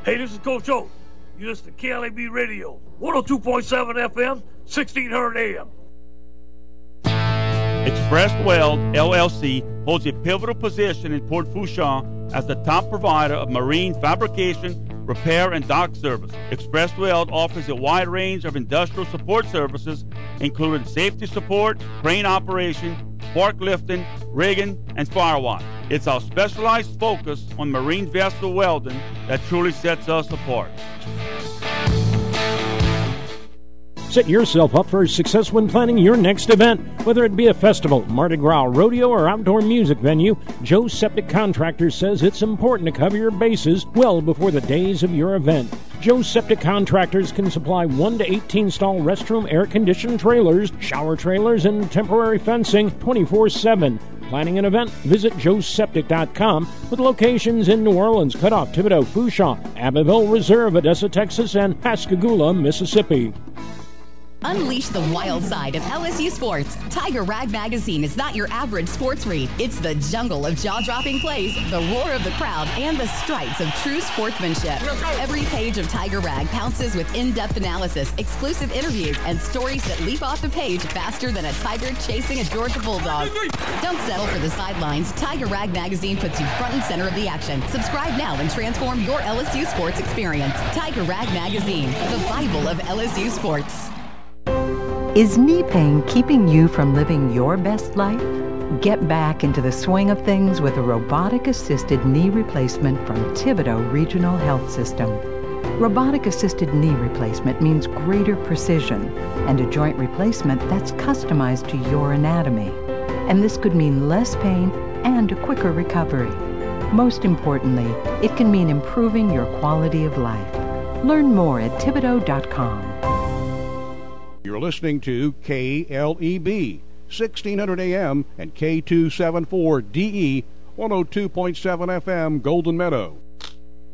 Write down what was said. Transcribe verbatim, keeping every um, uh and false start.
Hey, this is Coach O. You listen to K L A B Radio, one oh two point seven F M, sixteen hundred A M. Express Weld, L L C, holds a pivotal position in Port Fourchon as the top provider of marine fabrication, repair, and dock service. Express Weld offers a wide range of industrial support services, including safety support, crane operation, forklifting, rigging, and firewall. It's our specialized focus on marine vessel welding that truly sets us apart. Set yourself up for success when planning your next event. Whether it be a festival, Mardi Gras, rodeo, or outdoor music venue, Joe Septic Contractors says it's important to cover your bases well before the days of your event. Joe Septic Contractors can supply one to eighteen stall restroom air-conditioned trailers, shower trailers, and temporary fencing twenty-four seven. Planning an event? Visit joe septic dot com with locations in New Orleans, Cutoff, Thibodaux, Fourchon, Abbeville Reserve, Odessa, Texas, and Pascagoula, Mississippi. Unleash the wild side of L S U sports. Tiger Rag Magazine is not your average sports read. It's the jungle of jaw-dropping plays, the roar of the crowd, and the stripes of true sportsmanship. Every page of Tiger Rag pounces with in-depth analysis, exclusive interviews, and stories that leap off the page faster than a tiger chasing a Georgia bulldog. Don't settle for the sidelines. Tiger Rag Magazine puts you front and center of the action. Subscribe now and transform your L S U sports experience. Tiger Rag Magazine, the Bible of L S U sports. Is knee pain keeping you from living your best life? Get back into the swing of things with a robotic-assisted knee replacement from Thibodaux Regional Health System. Robotic-assisted knee replacement means greater precision and a joint replacement that's customized to your anatomy. And this could mean less pain and a quicker recovery. Most importantly, it can mean improving your quality of life. Learn more at Thibodaux dot com. You're listening to K L E B, sixteen hundred A M and K two seventy-four D E, one oh two point seven F M, Golden Meadow.